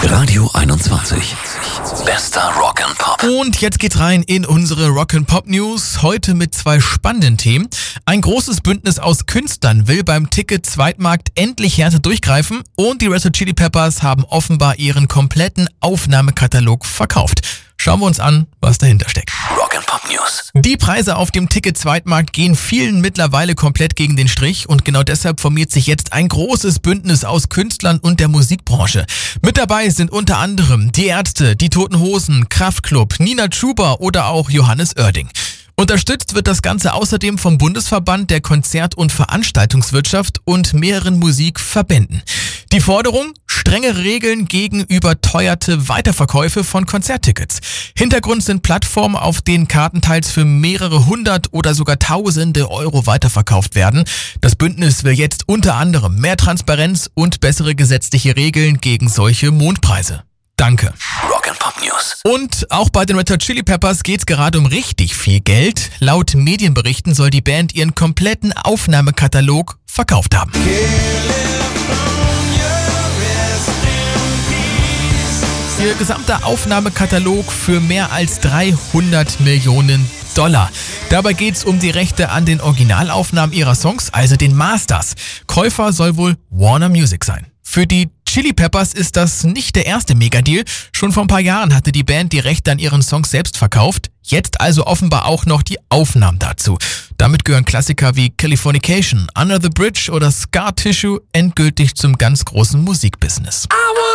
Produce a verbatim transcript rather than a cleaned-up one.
Radio einundzwanzig. Bester Rock and Pop. Und jetzt geht's rein in unsere Rock and Pop News. Heute mit zwei spannenden Themen. Ein großes Bündnis aus Künstlern will beim Ticket-Zweitmarkt endlich härter durchgreifen. Und die Red Hot Chili Peppers haben offenbar ihren kompletten Aufnahmekatalog verkauft. Schauen wir uns an, was dahinter steckt. Rock and Pop News. Die Preise auf dem Ticket-Zweitmarkt gehen vielen mittlerweile komplett gegen den Strich und genau deshalb formiert sich jetzt ein großes Bündnis aus Künstlern und der Musikbranche. Mit dabei sind unter anderem die Ärzte, die Toten Hosen, Kraftklub, Nina Chuba oder auch Johannes Oerding. Unterstützt wird das Ganze außerdem vom Bundesverband der Konzert- und Veranstaltungswirtschaft und mehreren Musikverbänden. Die Forderung? Strengere Regeln gegen überteuerte Weiterverkäufe von Konzerttickets. Hintergrund sind Plattformen, auf denen Karten teils für mehrere hundert oder sogar tausende Euro weiterverkauft werden. Das Bündnis will jetzt unter anderem mehr Transparenz und bessere gesetzliche Regeln gegen solche Mondpreise. Danke. Rock and Pop News. Und auch bei den Red Hot Chili Peppers geht's gerade um richtig viel Geld. Laut Medienberichten soll die Band ihren kompletten Aufnahmekatalog verkauft haben. Ihr gesamter Aufnahmekatalog für mehr als dreihundert Millionen Dollar. Dabei geht's um die Rechte an den Originalaufnahmen ihrer Songs, also den Masters. Käufer soll wohl Warner Music sein. Für die Chili Peppers ist das nicht der erste Megadeal. Schon vor ein paar Jahren hatte die Band die Rechte an ihren Songs selbst verkauft. Jetzt also offenbar auch noch die Aufnahmen dazu. Damit gehören Klassiker wie Californication, Under the Bridge oder Scar Tissue endgültig zum ganz großen Musikbusiness.